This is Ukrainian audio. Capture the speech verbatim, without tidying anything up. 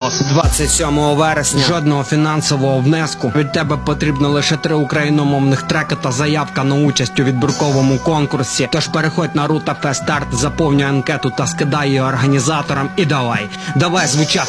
бос. двадцять сьомого вересня. Жодного фінансового внеску. Від тебе потрібно лише три україномовних треки та заявка на участь у відбірковому конкурсі. Тож переходь на Рута Фест Старт, заповнюй анкету та скидай її організаторам. І давай, давай звучати